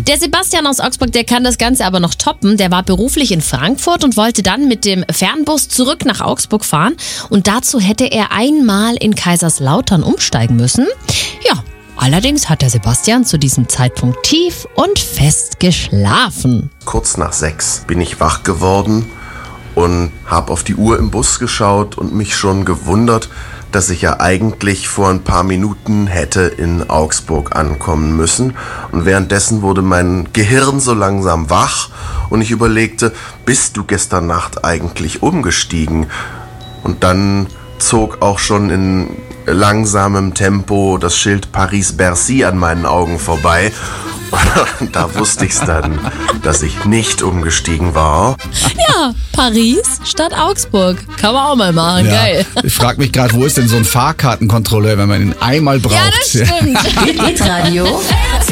Der Sebastian aus Augsburg, der kann das Ganze aber noch toppen. Der war beruflich in Frankfurt und wollte dann mit dem Fernbus zurück nach Augsburg fahren. Und dazu hätte er einmal in Kaiserslautern umsteigen müssen. Ja, allerdings hat der Sebastian zu diesem Zeitpunkt tief und fest geschlafen. Kurz nach 6 bin ich wach geworden und habe auf die Uhr im Bus geschaut und mich schon gewundert, dass ich ja eigentlich vor ein paar Minuten hätte in Augsburg ankommen müssen. Und währenddessen wurde mein Gehirn so langsam wach und ich überlegte, bist du gestern Nacht eigentlich umgestiegen? Und dann zog auch schon in langsamem Tempo das Schild Paris-Bercy an meinen Augen vorbei. Da wusste ich's dann, dass ich nicht umgestiegen war. Ja, Paris statt Augsburg. Kann man auch mal machen, Ja. geil. Ich frage mich gerade, wo ist denn so ein Fahrkartenkontrolleur, wenn man ihn einmal braucht? Ja, das stimmt. Hitradio